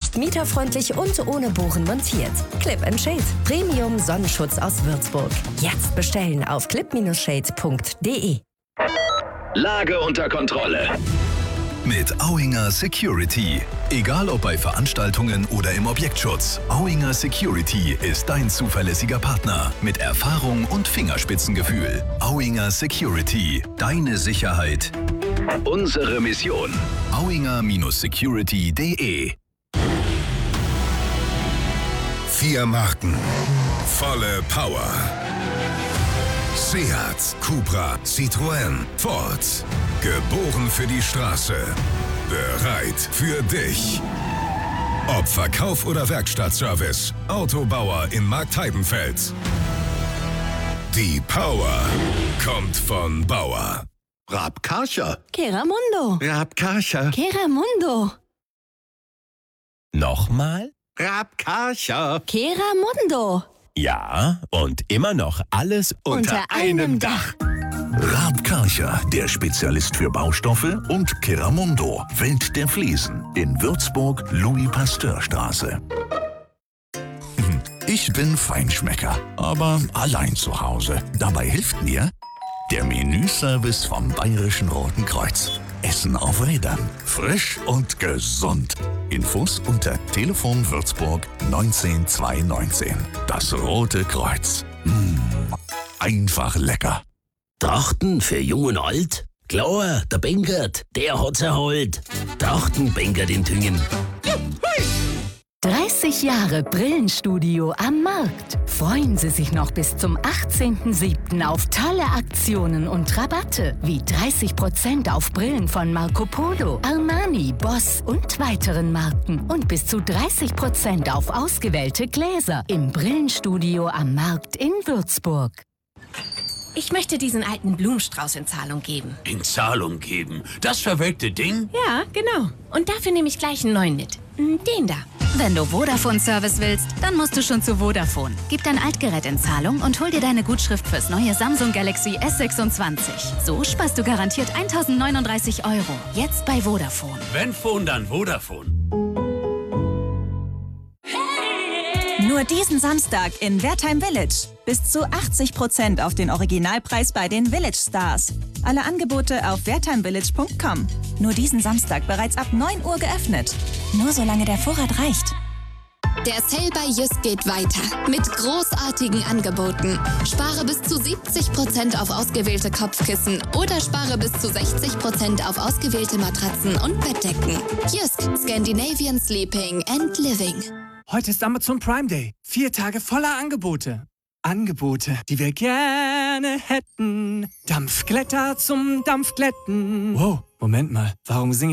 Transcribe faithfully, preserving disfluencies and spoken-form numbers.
Mieterfreundlich und ohne Bohren montiert. Clip and Shade. Premium Sonnenschutz aus Würzburg. Jetzt bestellen auf clip Bindestrich shade punkt de. Lage unter Kontrolle. Mit Auinger Security. Egal ob bei Veranstaltungen oder im Objektschutz, Auinger Security ist dein zuverlässiger Partner mit Erfahrung und Fingerspitzengefühl. Auinger Security. Deine Sicherheit. Unsere Mission. auinger Security punkt de. Vier Marken. Volle Power. Seat, Cupra, Citroën, Ford. Geboren für die Straße. Bereit für dich. Ob Verkauf oder Werkstattservice. Autobauer in Marktheidenfeld. Die Power kommt von Bauer. Raab Karcher. Keramundo. Raab Karcher. Keramundo. Nochmal? Raab Karcher. Keramundo. Ja, und immer noch alles unter, Unter einem Dach. Raab Karcher, der Spezialist für Baustoffe, und Keramundo, Welt der Fliesen, in Würzburg, Louis-Pasteur-Straße. Ich bin Feinschmecker, aber allein zu Hause. Dabei hilft mir der Menüservice vom Bayerischen Roten Kreuz. Essen auf Rädern. Frisch und gesund. Infos unter Telefon Würzburg neunzehn zweihundertneunzehn. Das Rote Kreuz. Mmh, einfach lecker. Trachten für Jung und Alt? Klar, der Benkert, der hat's erholt. Trachten Benkert in Tüngen. dreißig Jahre Brillenstudio am Markt. Freuen Sie sich noch bis zum achtzehnten siebten auf tolle Aktionen und Rabatte, wie dreißig Prozent auf Brillen von Marco Polo, Armani, Boss und weiteren Marken und bis zu dreißig Prozent auf ausgewählte Gläser im Brillenstudio am Markt in Würzburg. Ich möchte diesen alten Blumenstrauß in Zahlung geben. In Zahlung geben? Das verwelkte Ding? Ja, genau. Und dafür nehme ich gleich einen neuen mit. Den da. Wenn du Vodafone-Service willst, dann musst du schon zu Vodafone. Gib dein Altgerät in Zahlung und hol dir deine Gutschrift fürs neue Samsung Galaxy S sechsundzwanzig. So sparst du garantiert eintausendneununddreißig Euro. Jetzt bei Vodafone. Wenn Phone, dann Vodafone. Nur diesen Samstag in Wertheim Village. Bis zu achtzig Prozent auf den Originalpreis bei den Village Stars. Alle Angebote auf wertheim village punkt com. Nur diesen Samstag bereits ab neun Uhr geöffnet. Nur solange der Vorrat reicht. Der Sale bei Jysk geht weiter mit großartigen Angeboten. Spare bis zu siebzig Prozent auf ausgewählte Kopfkissen oder spare bis zu sechzig Prozent auf ausgewählte Matratzen und Bettdecken. Jysk, Scandinavian Sleeping and Living. Heute ist Amazon Prime Day. Vier Tage voller Angebote. Angebote, die wir gerne hätten. Dampfglätter zum Dampfglätten. Wow, Moment mal. Warum singe